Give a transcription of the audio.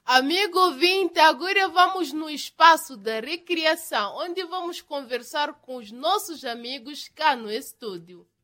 Amigo ouvinte, agora vamos no espaço da recreação, onde vamos conversar com os nossos amigos cá no estúdio.